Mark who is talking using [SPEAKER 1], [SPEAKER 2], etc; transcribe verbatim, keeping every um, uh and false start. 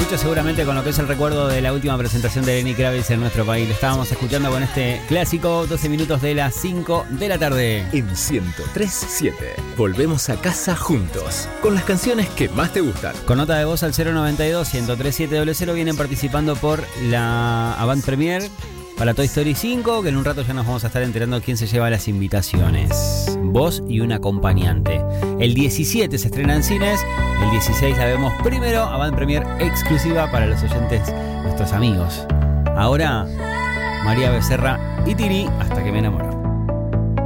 [SPEAKER 1] mucho seguramente con lo que es el recuerdo de la última presentación de Lenny Kravitz en nuestro país. Lo estábamos escuchando con este clásico, doce minutos de las cinco de la tarde.
[SPEAKER 2] En ciento tres punto siete volvemos a casa juntos, con las canciones que más te gustan.
[SPEAKER 1] Con nota de voz al cero noventa y dos, ciento tres punto siete cero vienen participando por la Avant Premiere para Toy Story cinco, que en un rato ya nos vamos a estar enterando quién se lleva las invitaciones. Vos y un acompañante. El diecisiete se estrena en cines, el dieciséis la vemos primero, Avant Premiere exclusiva para los oyentes, nuestros amigos. Ahora, María Becerra y Tini, Hasta que me enamoro.